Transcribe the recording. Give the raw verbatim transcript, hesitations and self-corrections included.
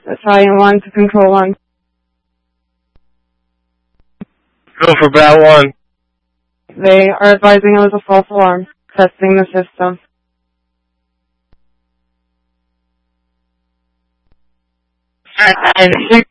Italian one to control one. Go for bat one. They are advising it was a false alarm. Testing the system. And six